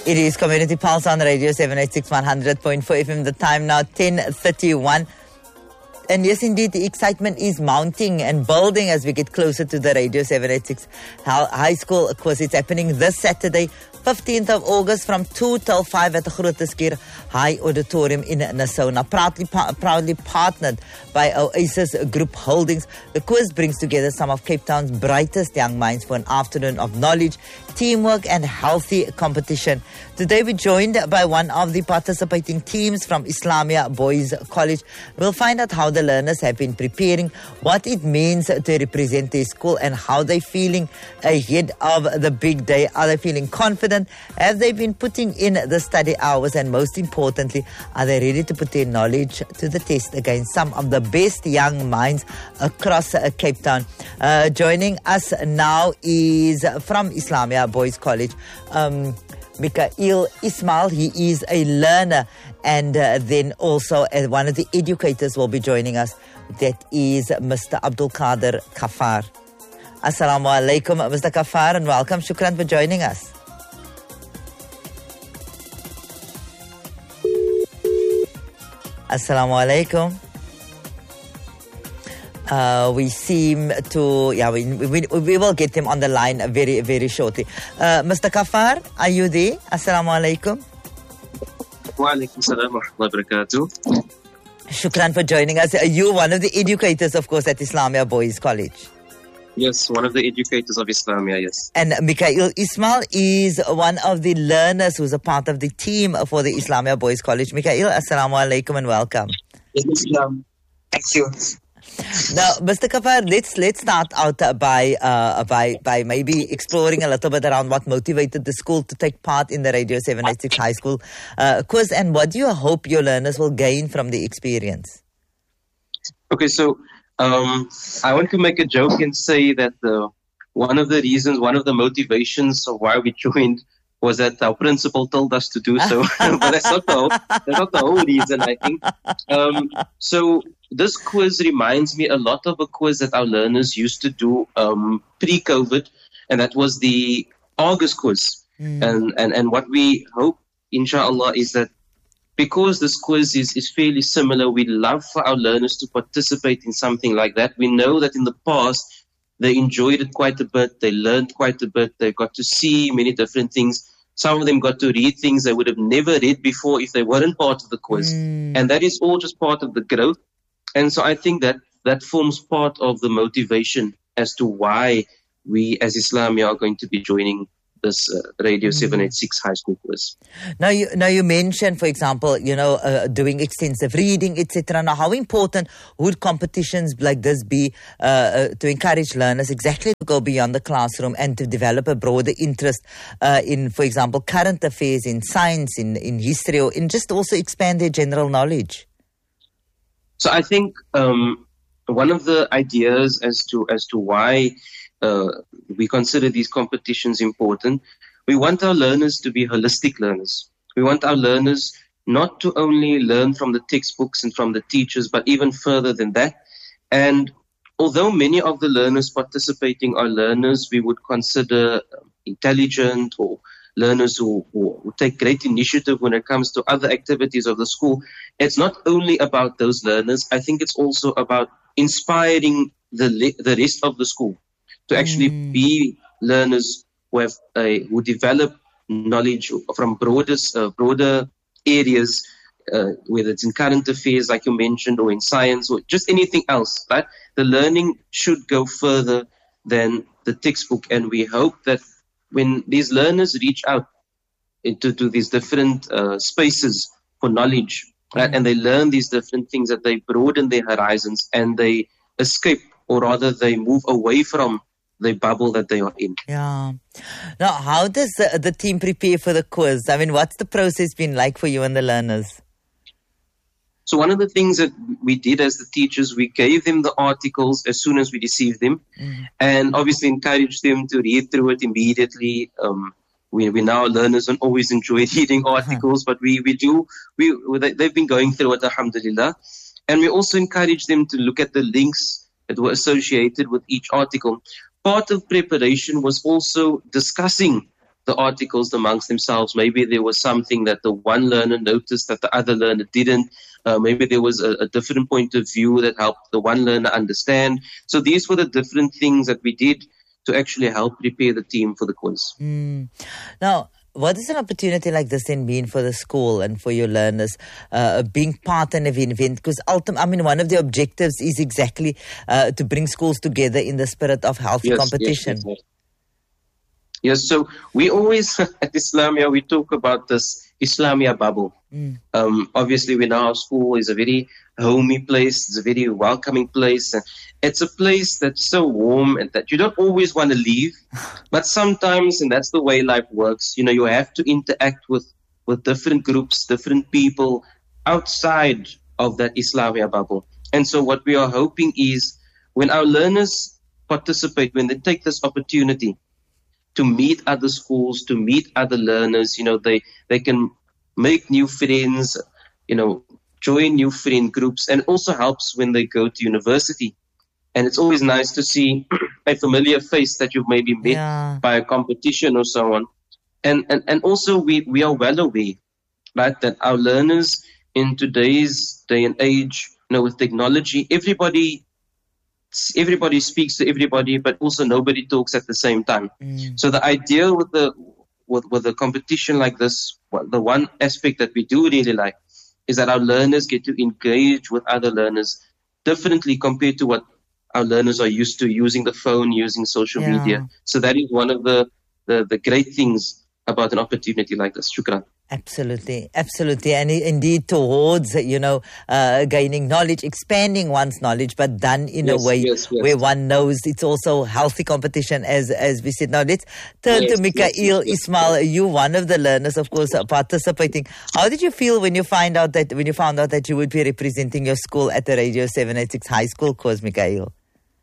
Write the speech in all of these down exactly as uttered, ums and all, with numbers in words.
It is Community Pulse on Radio seven eighty-six one hundred point four F M. The time now ten thirty-one. And yes, indeed, the excitement is mounting and building as we get closer to the Radio seven eighty-six High School. Of course, it's happening this Saturday, fifteenth of August from two till five at the Grooteskuur High Auditorium in Nassau. Now, proudly, proudly partnered by Oasis Group Holdings, the quiz brings together some of Cape Town's brightest young minds for an afternoon of knowledge, teamwork and healthy competition. Today we're joined by one of the participating teams from Islamia Boys College. We'll find out how the learners have been preparing, what it means to represent their school and how they're feeling ahead of the big day. Are they feeling confident? Have they been putting in the study hours? And most importantly, are they ready to put their knowledge to the test against some of the best young minds across uh, Cape Town? Uh, joining us now is from Islamia Boys College, um, Mikael Ismail. He is a learner, and uh, then also uh, one of the educators will be joining us. That is Mister Abdul Kader Kafar. Assalamu alaikum, Mister Kafar, and welcome. Shukran for joining us. Assalamu alaikum. Uh, we seem to, yeah, we, we we will get him on the line very, very shortly. Uh, Mister Kafar, are you there? Assalamu alaikum. Wa alaikum salam wa rahmatullahi wa barakatuh. Shukran for joining us. Are you one of the educators, of course, at Islamia Boys College? Yes, one of the educators of Islamia, yes. And Mikael Ismail is one of the learners who's a part of the team for the Islamia Boys College. Mikael, assalamu alaikum and welcome. Yes, Islam. Thank you. Now, Mister Kafar, let's let's start out by uh, by by maybe exploring a little bit around what motivated the school to take part in the Radio seven eighty-six High School uh, quiz, and what do you hope your learners will gain from the experience? Okay, so um, I want to make a joke and say that the, one of the reasons, one of the motivations of why we joined was that our principal told us to do so. But that's not the whole, that's not the whole reason, I think. Um, so this quiz reminds me a lot of a quiz that our learners used to do um, pre-COVID, and that was the August quiz. Mm. And, and and what we hope, inshallah, is that because this quiz is, is fairly similar, we'd love for our learners to participate in something like that. We know that in the past, they enjoyed it quite a bit. They learned quite a bit. They got to see many different things. Some of them got to read things they would have never read before if they weren't part of the quiz. Mm. And that is all just part of the growth. And so I think that that forms part of the motivation as to why we as Islamia are going to be joining this uh, Radio seven eighty-six High School quiz. Now you, now you mentioned, for example, you know, uh, doing extensive reading, et cetera. Now, how important would competitions like this be uh, uh, to encourage learners exactly to go beyond the classroom and to develop a broader interest uh, in, for example, current affairs, in science, in, in history, or in just also expand their general knowledge? So I think um, one of the ideas as to as to why Uh, we consider these competitions important. We want our learners to be holistic learners. We want our learners not to only learn from the textbooks and from the teachers, but even further than that. And although many of the learners participating are learners we would consider intelligent or learners who, who, who take great initiative when it comes to other activities of the school, it's not only about those learners. I think it's also about inspiring the the rest of the school to actually mm. be learners who have uh, who develop knowledge from broader uh, broader areas, uh, whether it's in current affairs, like you mentioned, or in science, or just anything else. Right? The learning should go further than the textbook, and we hope that when these learners reach out into to these different uh, spaces for knowledge, right, mm. and they learn these different things, that they broaden their horizons and they escape, or rather, they move away from the bubble that they are in. Yeah. Now, how does the, the team prepare for the quiz? I mean, what's the process been like for you and the learners? So one of the things that we did as the teachers, we gave them the articles as soon as we received them, mm. and obviously encouraged them to read through it immediately. Um, we, we now learners don't always enjoy reading articles, but we, we do. We they've been going through it, alhamdulillah. And we also encourage them to look at the links that were associated with each article. Part of preparation was also discussing the articles amongst themselves. Maybe there was something that the one learner noticed that the other learner didn't. Uh, maybe there was a, a different point of view that helped the one learner understand. So these were the different things that we did to actually help prepare the team for the quiz. Mm. Now, what is an opportunity like this then mean for the school and for your learners, uh, being part of an event? Because ultimately, I mean, one of the objectives is exactly uh, to bring schools together in the spirit of healthy yes, competition. Yes, yes, yes. Yes, so we always, at Islamia, we talk about this Islamia bubble. Mm. Um, obviously, we know our school is a very homey place. It's a very welcoming place. And it's a place that's so warm and that you don't always want to leave. But sometimes, and that's the way life works, you know, you have to interact with, with different groups, different people outside of that Islamia bubble. And so what we are hoping is when our learners participate, when they take this opportunity to meet other schools, to meet other learners, you know, they, they can make new friends, you know, join new friend groups, and it also helps when they go to university. And it's always nice to see a familiar face that you've maybe met yeah. by a competition or so on. And, and, and also we, we are well aware, right, that our learners in today's day and age, you know, with technology, everybody everybody speaks to everybody, but also nobody talks at the same time. Mm. So the idea with the with, with a competition like this, the one aspect that we do really like is that our learners get to engage with other learners differently compared to what our learners are used to, using the phone, using social yeah. media. So that is one of the, the, the great things about an opportunity like this. Shukran. Absolutely, absolutely. And indeed towards, you know, uh, gaining knowledge, expanding one's knowledge, but done in yes, a way yes, yes. where one knows it's also healthy competition, as as we said. Now, let's turn yes, to Mikael yes, yes, Ismail. Yes. You, one of the learners, of course, participating. How did you feel when you find out that when you found out that you would be representing your school at the Radio seven eighty-six High School course, Mikael?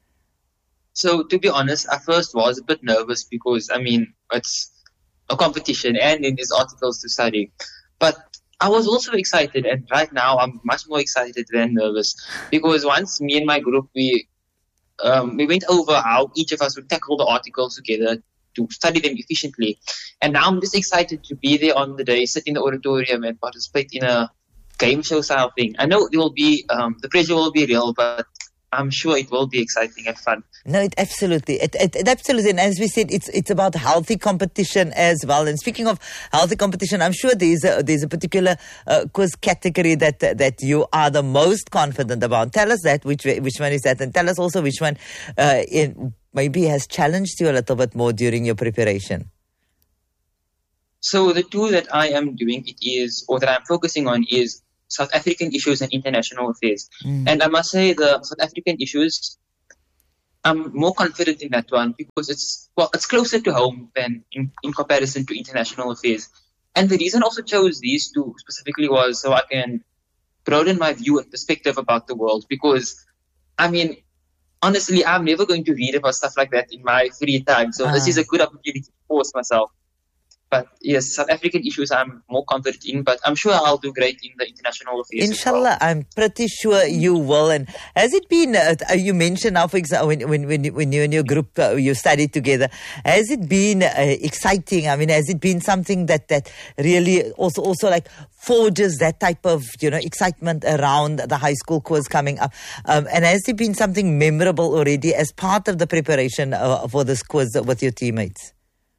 So, to be honest, I first was a bit nervous because, I mean, it's a competition and in these articles to study. But I was also excited, and right now I'm much more excited than nervous, because once me and my group, we um, we went over how each of us would tackle the articles together to study them efficiently. And now I'm just excited to be there on the day, sit in the auditorium and participate in a game show style thing. I know it will be, um, the pressure will be real, but I'm sure it will be exciting and fun. No, it absolutely, it, it, it absolutely, and as we said, it's it's about healthy competition as well. And speaking of healthy competition, I'm sure there's a there's a particular uh, quiz category that uh, that you are the most confident about. Tell us that, which which one is that, and tell us also which one uh, in, maybe has challenged you a little bit more during your preparation. So the two that I am doing it is, or that I'm focusing on, is South African issues and international affairs. Mm. And I must say the South African issues, I'm more confident in that one because it's, well, it's closer to home than in, in comparison to international affairs. And the reason I also chose these two specifically was so I can broaden my view and perspective about the world, because, I mean, honestly, I'm never going to read about stuff like that in my free time. So uh. this is a good opportunity to force myself. But yes, South African issues I'm more confident in, but I'm sure I'll do great in the international affairs. Inshallah, well. I'm pretty sure you will. And has it been, uh, you mentioned now, for example, when, when, when, when you and your group, uh, you studied together, has it been uh, exciting? I mean, has it been something that, that really also, also like forges that type of, you know, excitement around the high school course coming up? Um, and has it been something memorable already as part of the preparation uh, for this quiz with your teammates?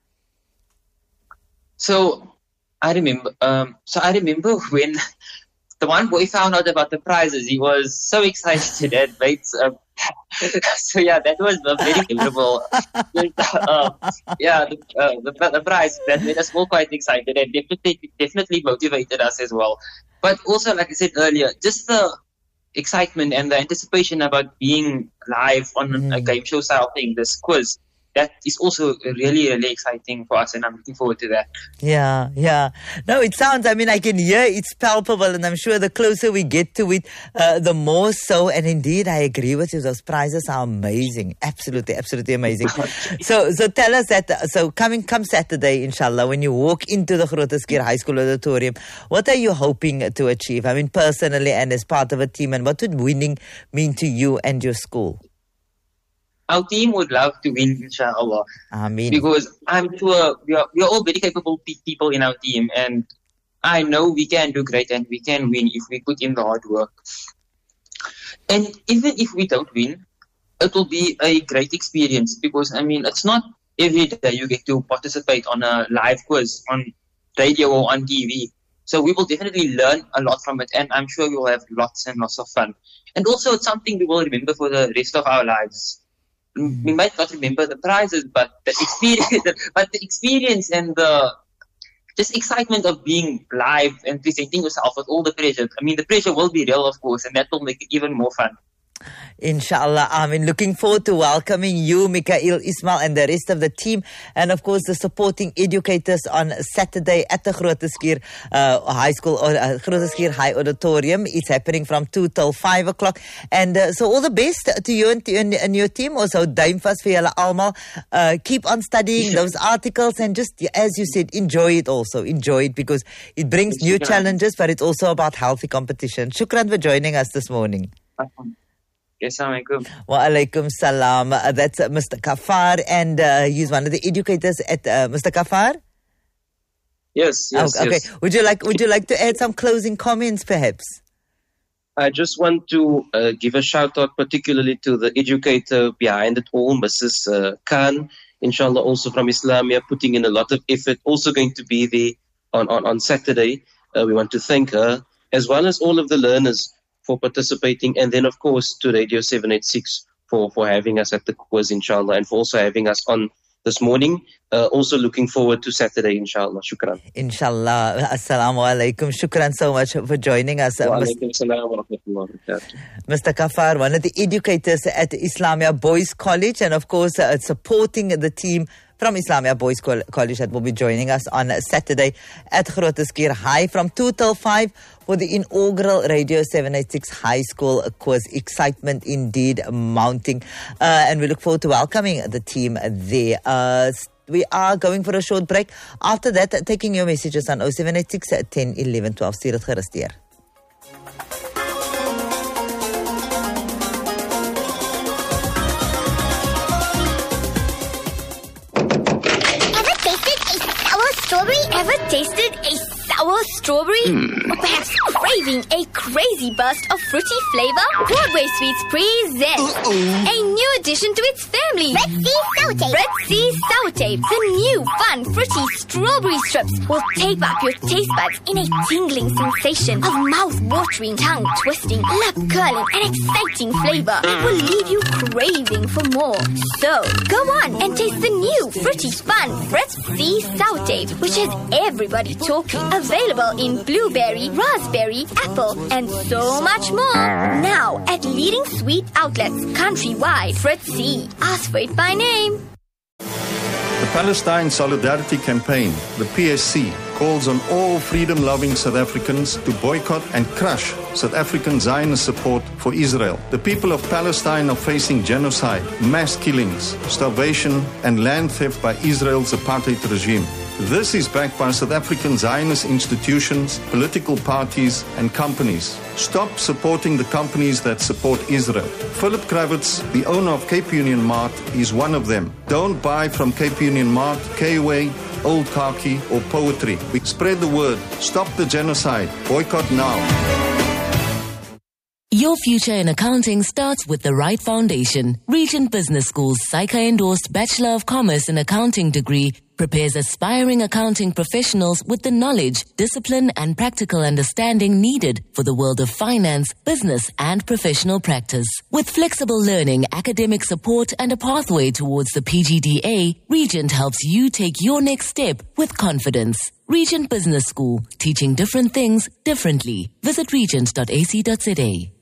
So I remember. Um, so I remember when the one boy found out about the prizes. He was so excited and made. Um, so yeah, that was a very memorable. uh, yeah, the, uh, the the prize that made us all quite excited and definitely definitely motivated us as well. But also, like I said earlier, just the excitement and the anticipation about being live on mm. a game show style thing, this quiz. That is also really, really exciting for us, and I'm looking forward to that. Yeah, yeah. No, it sounds, I mean, I can hear it's palpable, and I'm sure the closer we get to it, uh, the more so. And indeed, I agree with you. Those prizes are amazing. Absolutely, absolutely amazing. so so tell us that, so coming come Saturday, inshallah, when you walk into the Groote Schuur High School auditorium, what are you hoping to achieve? I mean, personally and as part of a team, and what would winning mean to you and your school? our team would love to win, inshallah. Ameen. Because I'm sure we are, we are all very capable pe- people in our team, and I know we can do great and we can win if we put in the hard work. And even if we don't win, it will be a great experience, because, I mean, it's not every day you get to participate on a live quiz on radio or on T V. So we will definitely learn a lot from it, and I'm sure we will have lots and lots of fun. And also, it's something we will remember for the rest of our lives. Mm. We might not remember the prizes, but the experience, but the experience and the just excitement of being live and presenting yourself with all the pressure. I mean, the pressure will be real, of course, and that will make it even more fun. Inshallah, Amin. Looking forward to welcoming you, Mikhail, Ismail, and the rest of the team, and of course the supporting educators on Saturday at the Groote Schuur uh, High School or uh, Groote Schuur High Auditorium. It's happening from two till five o'clock, and uh, so all the best to you and, to, and, and your team. Also, duim vas vir julle almal. Uh, keep on studying those articles, and just as you said, enjoy it. Also, enjoy it because it brings new challenges, but it's also about healthy competition. Shukran for joining us this morning. Assalamualaikum. Wa alaikum salam. Uh, that's uh, Mister Kafar, and uh, he's one of the educators at uh, Mister Kafar. Yes, yes, oh, okay. yes. Would you like Would you like to add some closing comments, perhaps? I just want to uh, give a shout out particularly to the educator behind it all, Missus Uh, Khan, inshallah, also from Islamia, putting in a lot of effort. Also going to be there on on on Saturday. Uh, we want to thank her, as well as all of the learners for participating, and then of course to Radio seven eighty-six for, for having us at the quiz, inshallah, and for also having us on this morning. Uh, also looking forward to Saturday, inshallah. Shukran. Inshallah. Assalamu alaikum. Shukran so much for joining us. Wa alaikum salam wa rahmatullahi wa barakatuh. Mister Kafar, one of the educators at Islamia Boys College, and of course uh, supporting the team from Islamia Boys College that will be joining us on Saturday at Groote Schuur High from two till five for the inaugural Radio seven eighty-six High School quiz. Excitement indeed mounting. Uh, and we look forward to welcoming the team there. Uh, we are going for a short break. After that, taking your messages on oh seven eight six, ten, eleven, twelve. Stuur het gerus deur. Strawberry? Ever tasted a sour strawberry? Mm. Or perhaps craving a crazy burst of fruity flavor? Broadway Sweets present Uh-oh. a new addition to its family. Red Sea Sour Tape. Red Sea Sour Tape. The new fun fruity strawberry strips will tape up your taste buds in a tingling sensation of mouth-watering, tongue-twisting, lip-curling, and exciting flavor. It will leave you craving for more. So, go on and taste the new fruity fun Red Sea Sour Tape, which has everybody talking. Available in blueberry, raspberry, apple, and so much more. Now at leading sweet outlets countrywide. Fritz C. Ask for it by name. The Palestine Solidarity Campaign, the P S C, calls on all freedom-loving South Africans to boycott and crush South African Zionist support for Israel. The people of Palestine are facing genocide, mass killings, starvation, and land theft by Israel's apartheid regime. This is backed by South African Zionist institutions, political parties, and companies. Stop supporting the companies that support Israel. Philip Kravitz, the owner of Cape Union Mart, is one of them. Don't buy from Cape Union Mart, K-Way, Old Khaki, or Poetry. We spread the word. Stop the genocide. Boycott now. Your future in accounting starts with the right foundation. Regent Business School's S A I C A-endorsed Bachelor of Commerce in Accounting degree prepares aspiring accounting professionals with the knowledge, discipline, and practical understanding needed for the world of finance, business, and professional practice. With flexible learning, academic support, and a pathway towards the P G D A, Regent helps you take your next step with confidence. Regent Business School, teaching different things differently. Visit regent dot a c dot z a.